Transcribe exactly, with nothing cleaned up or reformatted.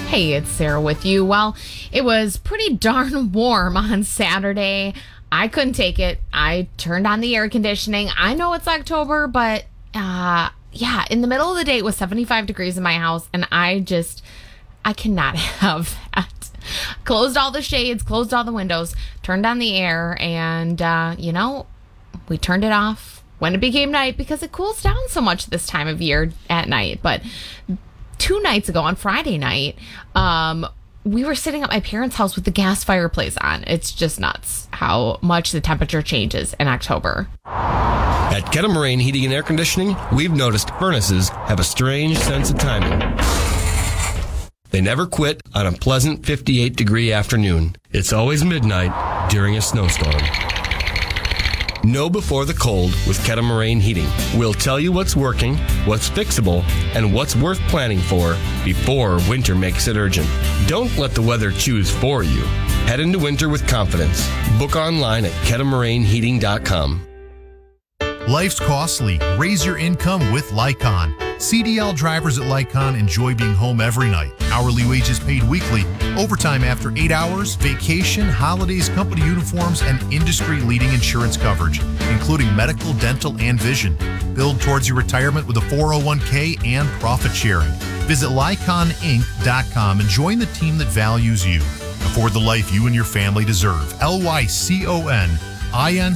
Hey, it's Sarah with you. Well, it was pretty darn warm on Saturday. I couldn't take it. I turned on the air conditioning. I know it's October, but uh, yeah, in the middle of the day, it was seventy-five degrees in my house, and I just, I cannot have that. Closed all the shades, closed all the windows, turned on the air, and, uh, you know, we turned it off when it became night because it cools down so much this time of year at night. But two nights ago on Friday night, um, we were sitting at my parents' house with the gas fireplace on. It's just nuts how much the temperature changes in October. At Kettle Heating and Air Conditioning, we've noticed furnaces have a strange sense of timing. They never quit on a pleasant fifty-eight degree afternoon. It's always midnight during a snowstorm. Know before the cold with Kettle Heating. We'll tell you what's working, what's fixable, and what's worth planning for before winter makes it urgent. Don't let the weather choose for you. Head into winter with confidence. Book online at kettle heating dot com. Life's costly. Raise your income with Lycon. C D L drivers at Lycon enjoy being home every night. Hourly wages paid weekly, overtime after eight hours, vacation, holidays, company uniforms, and industry-leading insurance coverage, including medical, dental, and vision. Build towards your retirement with a four oh one k and profit sharing. Visit lycon inc dot com and join the team that values you. Afford the life you and your family deserve. L Y C O N I N